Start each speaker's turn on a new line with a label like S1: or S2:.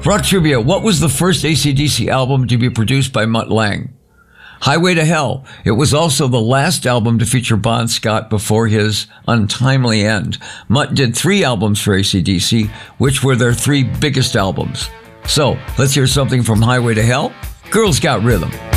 S1: Rock Trivia, what was the first AC/DC album to be produced by Mutt Lange? Highway to Hell. It was also the last album to feature Bon Scott before his untimely end. Mutt did 3 albums for AC/DC, which were their 3 biggest albums. So, let's hear something from Highway to Hell. Girls Got Rhythm.